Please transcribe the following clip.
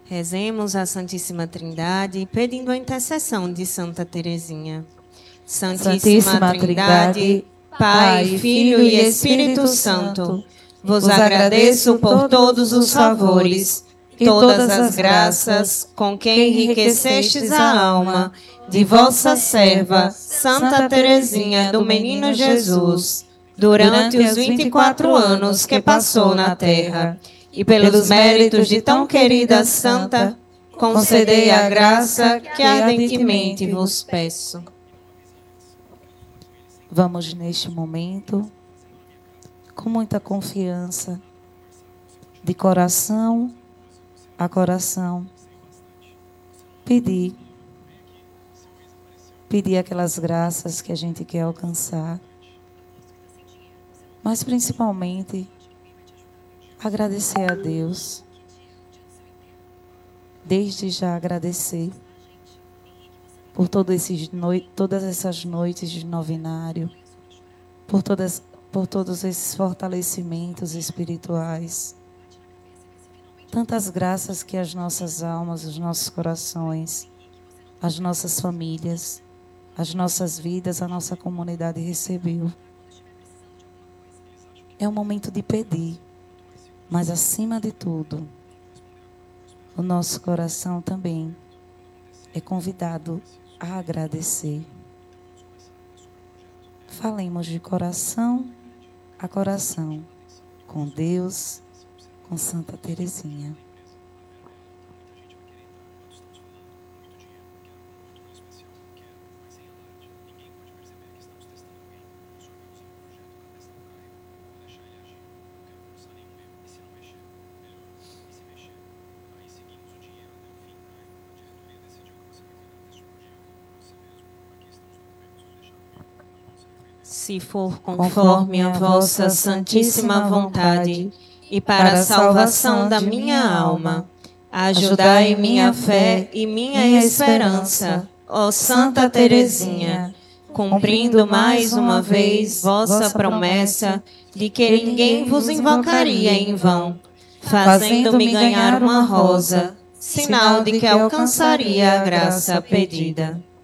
Rezemos a Santíssima Trindade, pedindo a intercessão de Santa Teresinha. Santíssima Trindade, Pai, Filho e Espírito Santo, vos agradeço por todos os favores e todas as graças com que enriquecestes a alma de vossa serva, Santa Teresinha do Menino Jesus, durante os 24 anos que passou na terra. E pelos méritos de tão querida Santa, concedei a graça que ardentemente vos peço. Vamos neste momento, com muita confiança, de coração a coração, pedir aquelas graças que a gente quer alcançar, mas principalmente agradecer a Deus, desde já agradecer por todas essas noites de novenário, por todos esses fortalecimentos espirituais, tantas graças que as nossas almas, os nossos corações, as nossas famílias, as nossas vidas, a nossa comunidade recebeu. É um momento de pedir, mas acima de tudo, o nosso coração também é convidado a agradecer. Falemos de coração a coração, com Deus, com Santa Teresinha. Se for conforme a vossa santíssima vontade e para a salvação da minha alma, ajudai minha fé e minha esperança, ó Santa Teresinha, cumprindo mais uma vez vossa promessa de que ninguém vos invocaria em vão, fazendo-me ganhar uma rosa, sinal de que alcançaria a graça pedida.